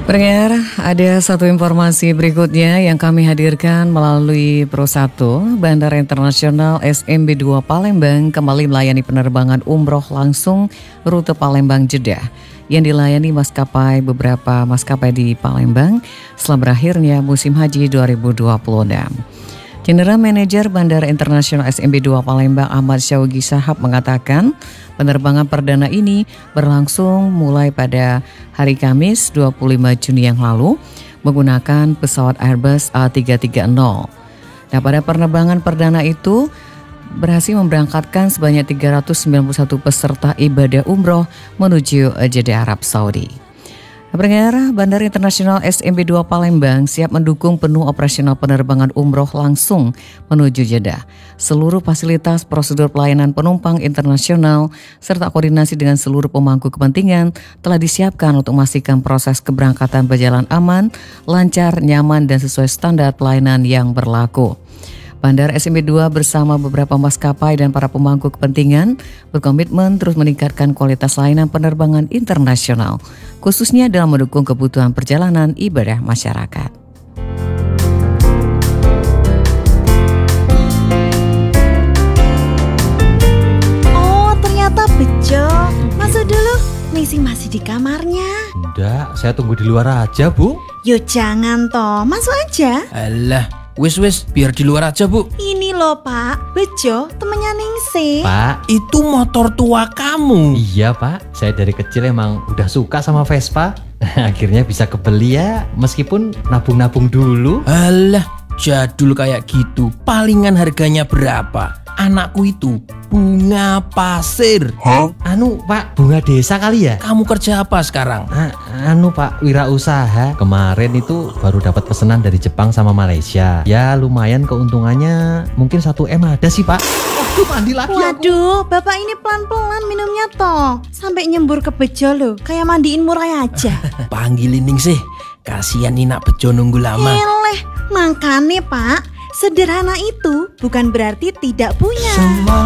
Pendengar, ada satu informasi berikutnya yang kami hadirkan melalui Pro1. Bandara Internasional SMB 2 Palembang kembali melayani penerbangan umroh langsung rute Palembang-Jeddah yang dilayani beberapa maskapai di Palembang setelah berakhirnya musim haji 2026. General Manager Bandara Internasional SMB 2 Palembang Ahmad Syawgi Sahab mengatakan penerbangan perdana ini berlangsung mulai pada hari Kamis 25 Juni yang lalu menggunakan pesawat Airbus A330. Nah, pada penerbangan perdana itu berhasil memberangkatkan sebanyak 391 peserta ibadah umroh menuju Jeddah Arab Saudi. Pendengar, Bandara Internasional SMB 2 Palembang siap mendukung penuh operasional penerbangan umroh langsung menuju Jeddah. Seluruh fasilitas prosedur pelayanan penumpang internasional serta koordinasi dengan seluruh pemangku kepentingan telah disiapkan untuk memastikan proses keberangkatan berjalan aman, lancar, nyaman, dan sesuai standar pelayanan yang berlaku. Bandara SMB 2 bersama beberapa maskapai dan para pemangku kepentingan berkomitmen terus meningkatkan kualitas layanan penerbangan internasional, khususnya dalam mendukung kebutuhan perjalanan ibadah masyarakat. Oh, ternyata bejo. Masuk dulu, Nisi masih di kamarnya. Enggak, saya tunggu di luar aja, Bu. Yo jangan toh, masuk aja. Alah, wis biar di luar aja, Bu. Ini loh Pak, Bejo temennya Ningsih. Pak, Itu motor tua kamu. iya Pak, saya dari kecil emang udah suka sama Vespa. Akhirnya bisa kebeli ya, meskipun nabung-nabung dulu. Alah, jadul kayak gitu. Palingan harganya berapa? Anakku itu bunga pasir. Anu Pak, bunga desa kali ya? Kamu kerja apa sekarang? Anu Pak, wirausaha. Kemarin itu baru dapat pesanan dari Jepang sama Malaysia. Ya lumayan keuntungannya, mungkin 1 M ada sih Pak. Waduh, mandi lagi aku. Waduh, Bapak ini pelan-pelan minumnya toh. Sampai nyembur ke Bejo loh, kayak mandiin murai aja. Panggilin Ningsih. Kasihan Nina Bejo nunggu lama. Eleh, makanya Pak, sederhana itu bukan berarti tidak punya.